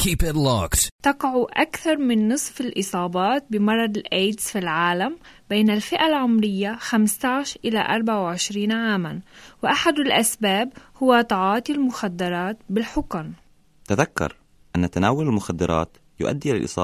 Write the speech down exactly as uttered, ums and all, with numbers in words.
Keep it locked. تقع أكثر من نصف الإصابات بمرض الإيدز في العالم بين الفئة العمرية خمسة عشر إلى أربعة وعشرين عاما، وأحد الأسباب هو تعاطي المخدرات بالحقن. تذكر أن تناول المخدرات يؤدي إلى الإصابة